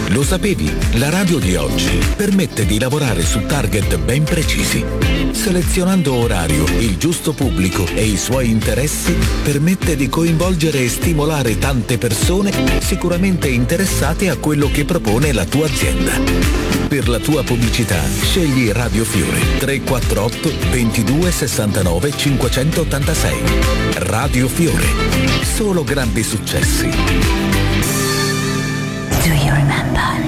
Lo sapevi? La radio di oggi permette di lavorare su target ben precisi. Selezionando orario, il giusto pubblico e i suoi interessi, permette di coinvolgere e stimolare tante persone sicuramente interessate a quello che propone la tua azienda. Per la tua pubblicità, scegli Radio Fiore 348 22 69 586. Radio Fiore. Solo grandi successi. Do you remember?